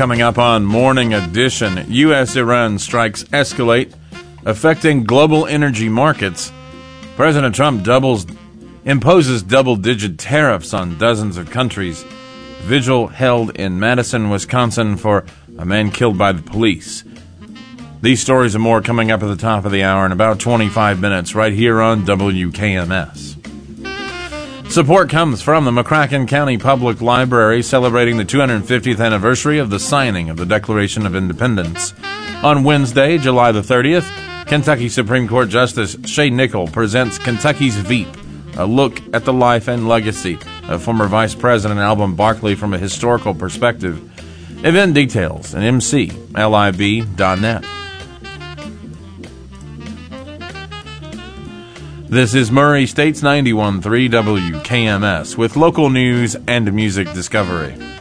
coming up on Morning Edition. U.S.-Iran strikes escalate, affecting global energy markets. President Trump imposes double-digit tariffs on dozens of countries. Vigil held in Madison, Wisconsin for a man killed by the police. These stories and more coming up at the top of the hour in about 25 minutes right here on WKMS. Support comes from the McCracken County Public Library, celebrating the 250th anniversary of the signing of the Declaration of Independence. On Wednesday, July the 30th, Kentucky Supreme Court Justice Shay Nickel presents Kentucky's Veep, a look at the life and legacy of former Vice President Alvin Barkley from a historical perspective. Event details at mclib.net. This is Murray State's 91.3 WKMS with local news and music discovery.